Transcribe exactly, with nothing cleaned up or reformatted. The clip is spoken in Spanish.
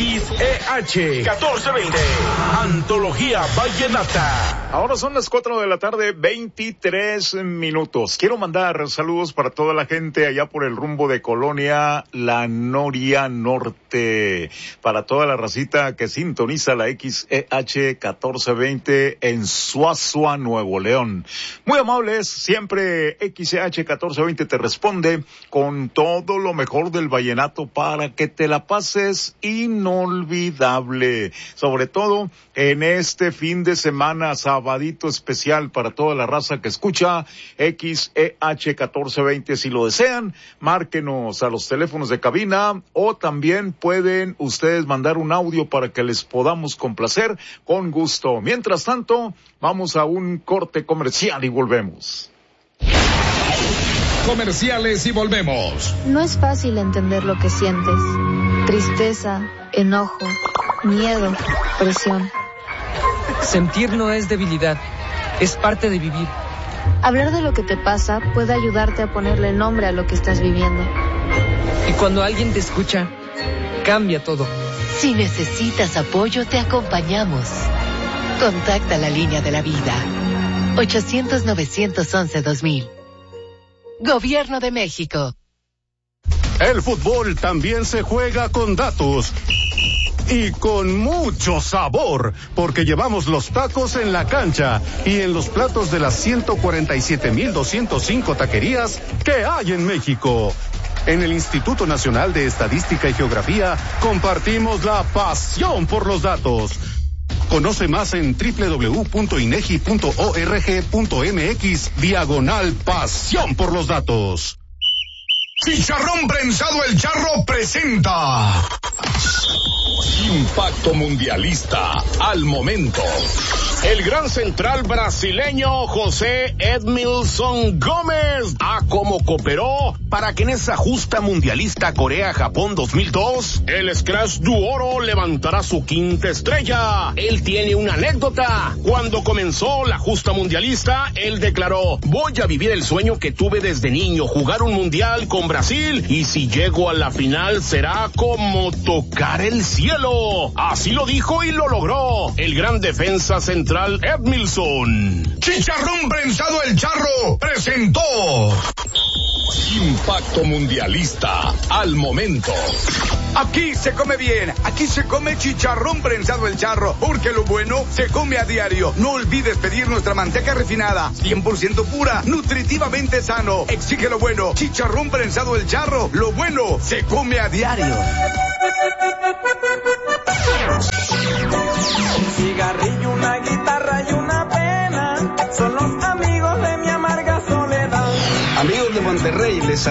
X E H catorce veinte, Antología Vallenata. Ahora son las cuatro de la tarde, veintitrés minutos. Quiero mandar saludos para toda la gente allá por el rumbo de Colonia La Noria Norte, para toda la racita que sintoniza la X E H catorce veinte en Suazua, Nuevo León. Muy amables, siempre X E H catorce veinte te responde con todo lo mejor del vallenato para que te la pases inolvidable, sobre todo en este fin de semana, sabadito especial para toda la raza que escucha X E H catorce veinte. Si lo desean, márquenos a los teléfonos de cabina o también pueden ustedes mandar un audio para que les podamos complacer con gusto. Mientras tanto, vamos a un corte comercial y volvemos. Comerciales y volvemos. No es fácil entender lo que sientes. Tristeza, enojo, miedo, presión. Sentir no es debilidad, es parte de vivir. Hablar de lo que te pasa puede ayudarte a ponerle nombre a lo que estás viviendo. Y cuando alguien te escucha, cambia todo. Si necesitas apoyo, te acompañamos. Contacta la línea de la vida. ochocientos, novecientos once, dos mil. Gobierno de México. El fútbol también se juega con datos. Y con mucho sabor, porque llevamos los tacos en la cancha y en los platos de las ciento cuarenta y siete mil doscientos cinco taquerías que hay en México. En el Instituto Nacional de Estadística y Geografía compartimos la pasión por los datos. Conoce más en doble u doble u doble u punto inegi punto org punto mx diagonal pasión por los datos. Chicharrón Prensado El Charro presenta Impacto Mundialista al momento. El gran central brasileño José Edmilson Gómez a cómo cooperó para que en esa justa mundialista Corea-Japón dos mil dos el Scratch du Oro levantará su quinta estrella. Él tiene una anécdota. Cuando comenzó la justa mundialista, él declaró: voy a vivir el sueño que tuve desde niño, jugar un mundial con Brasil, y si llego a la final será como tocar el cielo. Así lo dijo y lo logró el gran defensa central Edmilson. Chicharrón Prensado El Charro presentó Impacto Mundialista al momento. Aquí se come bien, aquí se come Chicharrón Prensado El Charro, porque lo bueno se come a diario. No olvides pedir nuestra manteca refinada, cien por ciento pura, nutritivamente sano. Exige lo bueno, Chicharrón Prensado El Charro, lo bueno se come a diario. Un cigarrillo, una guitarra y una pena son los amigos de mi amarga soledad. Amigos de Monterrey, les